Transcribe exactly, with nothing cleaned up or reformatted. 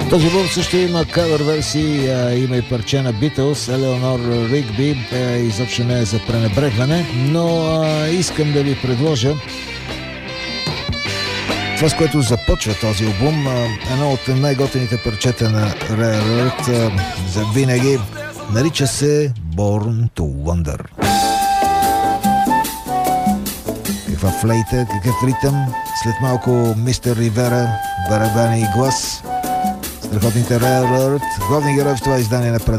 Този албум също има кавър версии, има и парче на Beatles, Елеонор Ригби, изобщо не е за пренебрегване, но а, искам да ви предложа това, с което започва този албум, едно от най-готените парчета на Rare Earth за винаги, нарича се Born to Wonder. Каква флейта, какъв ритъм, след малко мистер Ривера, барабани и глас, страхотните Rare Earth, главни герои в това издание на